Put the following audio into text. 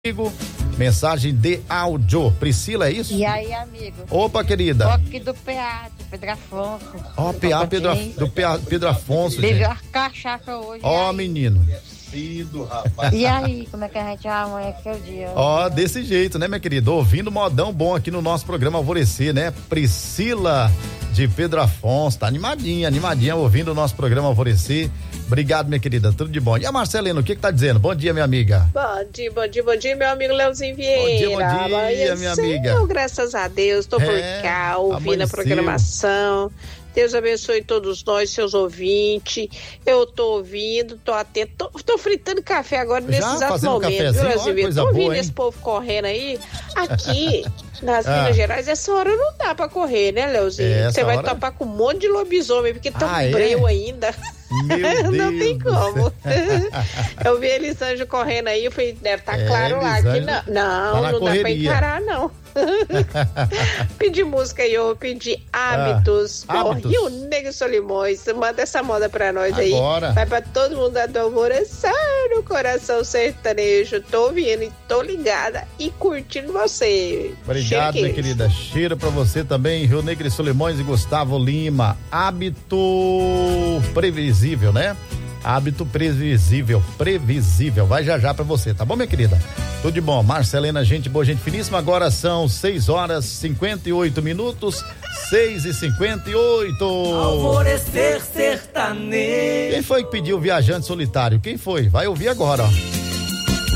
Amigo, mensagem de áudio. Priscila, é isso? E aí, amigo? Opa, querida. Toque do PA, de Pedro Afonso. Ó, PA Pedro Afonso, gente. Bebeu a cachaça hoje. Ó, menino. E aí, como é que a gente amanhã que é o dia? Ó, desse jeito, né, minha querida? Ouvindo modão bom aqui no nosso programa Alvorecer, né? Priscila de Pedro Afonso, tá animadinha ouvindo o nosso programa Alvorecer. Obrigado, minha querida, tudo de bom. E a Marcelina, o que tá dizendo? Bom dia, minha amiga. Bom dia, meu amigo Leozinho Vieira. Bom dia, minha amiga. Graças a Deus, tô por cá, ouvindo a programação. Deus abençoe todos nós, seus ouvintes. Eu tô ouvindo, tô atento, tô fritando café agora nesses exatos momentos, viu, Leozinho Vieira? Tô ouvindo esse povo correndo aí. Aqui, nas Minas Gerais, essa hora não dá pra correr, né, Leozinho? Você vai topar com um monte de lobisomem, porque tá breu ainda. Meu Deus. Não tem como. Eu vi a Elisanjo correndo aí, eu falei, deve estar claro lá que não dá pra encarar, não. Pedi música aí, eu pedi Hábitos por Rio Negro Solimões. Manda essa moda pra nós agora. Aí. Vai pra todo mundo do Alvorecer no coração sertanejo. Tô ouvindo e tô ligada e curtindo você. Obrigado, minha querida. Cheiro pra você também, Rio Negro Solimões e Gustavo Lima. Hábito previsível, né? Hábito previsível. Vai já pra você, tá bom, minha querida? Tudo de bom. Marcelena, gente boa, gente finíssima. Agora são 6h58. 6h58. Alvorecer sertanejo. Quem foi que pediu Viajante Solitário? Quem foi? Vai ouvir agora, ó.